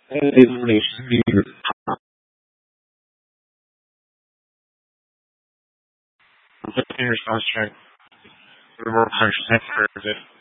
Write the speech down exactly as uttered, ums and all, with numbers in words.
Illumination meter. In response check. The more punch that for it.